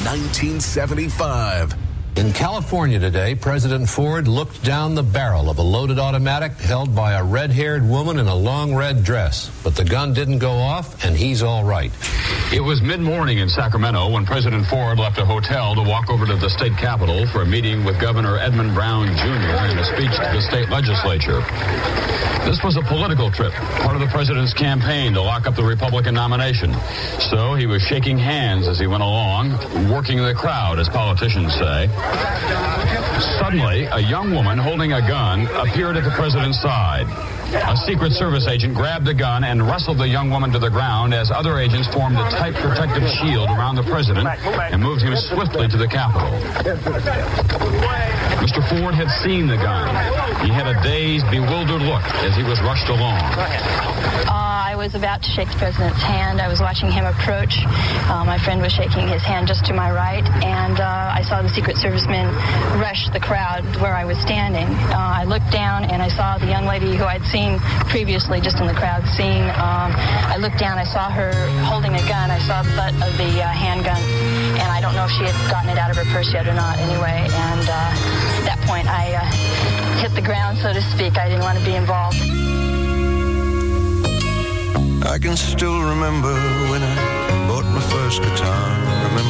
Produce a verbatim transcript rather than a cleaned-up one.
nineteen seventy-five. In California today, President Ford looked down the barrel of a loaded automatic held by a red-haired woman in a long red dress. But the gun didn't go off, and he's all right. It was mid-morning in Sacramento when President Ford left a hotel to walk over to the state capitol for a meeting with Governor Edmund Brown Junior and a speech to the state legislature. This was a political trip, part of the president's campaign to lock up the Republican nomination. So he was shaking hands as he went along, working the crowd, as politicians say. Suddenly, a young woman holding a gun appeared at the president's side. A Secret Service agent grabbed the gun and wrestled the young woman to the ground as other agents formed a tight protective shield around the president and moved him swiftly to the Capitol. Mister Ford had seen the gun. He had a dazed, bewildered look as he was rushed along. Uh, I was about to shake the president's hand. I was watching him approach. Uh, my friend was shaking his hand just to my right, and uh, I saw the Secret Servicemen rush the crowd where I was standing. Uh, I looked down, and I saw the young lady who I'd seen previously just in the crowd scene. Um, I looked down. I saw her holding a gun. I saw the butt of the uh, handgun, and I don't know if she had gotten it out of her purse yet or not anyway. And uh, at that point, I uh, hit the ground, so to speak. I didn't want to be involved. I can still remember when I bought my first guitar. Remember